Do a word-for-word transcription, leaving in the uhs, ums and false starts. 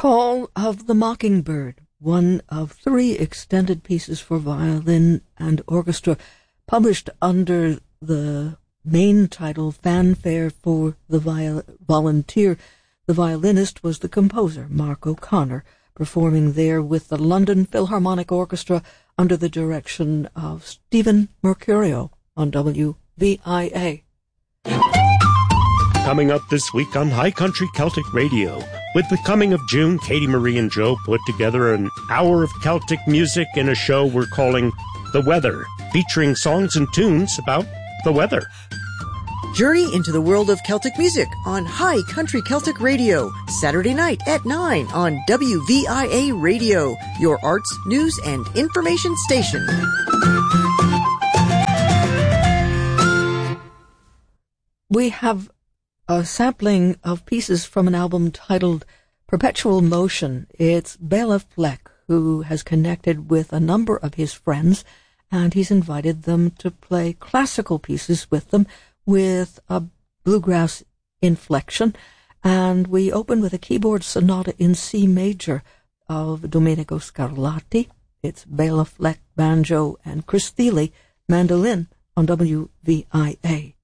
Call of the Mockingbird, one of three extended pieces for violin and orchestra, published under the main title Fanfare for the Viol- Volunteer. The violinist was the composer, Mark O'Connor, performing there with the London Philharmonic Orchestra under the direction of Stephen Mercurio on W V I A. Coming up this week on High Country Celtic Radio. With the coming of June, Katie Marie and Joe put together an hour of Celtic music in a show we're calling The Weather, featuring songs and tunes about the weather. Journey into the world of Celtic music on High Country Celtic Radio, Saturday night at nine on W V I A Radio, your arts, news, and information station. We have a sampling of pieces from an album titled Perpetual Motion. It's Bela Fleck, who has connected with a number of his friends, and he's invited them to play classical pieces with them with a bluegrass inflection. And we open with a keyboard sonata in C major of Domenico Scarlatti. It's Bela Fleck, banjo, and Chris Thile, mandolin on W V I A.